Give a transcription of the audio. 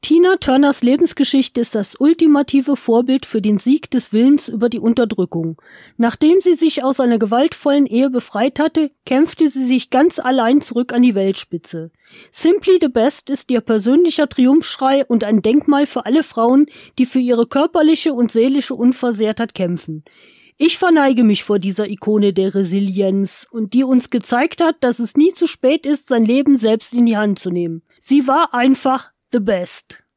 Tina Turners Lebensgeschichte ist das ultimative Vorbild für den Sieg des Willens über die Unterdrückung. Nachdem sie sich aus einer gewaltvollen Ehe befreit hatte, kämpfte sie sich ganz allein zurück an die Weltspitze. Simply the Best ist ihr persönlicher Triumphschrei und ein Denkmal für alle Frauen, die für ihre körperliche und seelische Unversehrtheit kämpfen. Ich verneige mich vor dieser Ikone der Resilienz und die uns gezeigt hat, dass es nie zu spät ist, sein Leben selbst in die Hand zu nehmen. Sie war einfach the best.